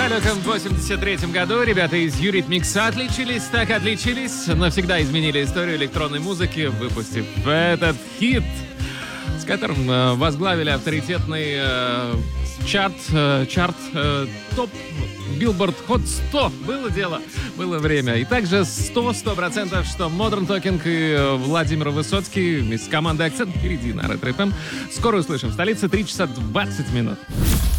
далеком 83-м году ребята из Eurythmics отличились, навсегда изменили историю электронной музыки, выпустив этот хит, с которым возглавили авторитетный чарт топ Billboard Hot 100. Было дело, было время. И также 100%, что Modern Talking и Владимир Высоцкий с командой «Акцент» впереди на Ретро FM. Скоро услышим. В столице 3 часа 20 минут.